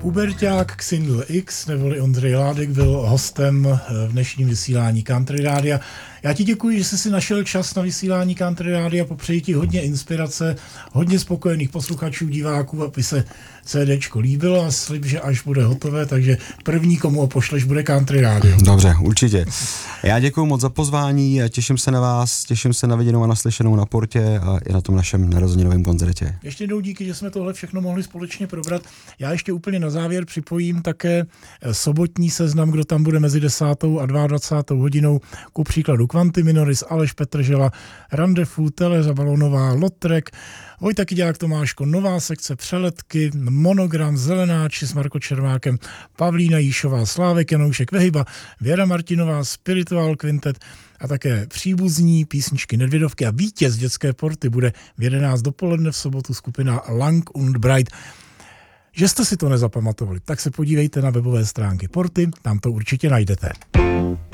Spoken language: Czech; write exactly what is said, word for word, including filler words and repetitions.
Huberťák Xindl X, neboli Ondřej Ládek, byl hostem v dnešním vysílání Country Rádia. Já ti děkuji, že jsi si našel čas na vysílání Country Rádia, popřeji ti hodně inspirace, hodně spokojených posluchačů, diváků, aby se CDčko líbilo a slib, že až bude hotové, takže první, komu ho pošleš, bude Country Radio. Dobře, určitě. Já děkuji moc za pozvání, těším se na vás, těším se na viděnou a naslyšenou na Portě a i na tom našem narozeninovém koncertě. Ještě jednou díky, že jsme tohle všechno mohli společně probrat. Já ještě úplně na závěr připojím také sobotní seznam, kdo tam bude mezi desátou a dvacátou druhou hodinou, ku příkladu Quanti Minoris, Aleš Petržela, Randefu, Tereza Balonová, Lotrek, Vojta Kyďák, Tomáško, nová sekce Přeletky, Monogram, Zelenáči s Marko Červákem, Pavlína Jíšová, Slávek Janoušek, Vehyba, Věra Martinová, Spiritual Quintet a také příbuzní písničky Nedvědovky a vítěz dětské porty bude v jedenáct dopoledne v sobotu skupina Lang und Breit. Že jste si to nezapamatovali, tak se podívejte na webové stránky Porty, tam to určitě najdete.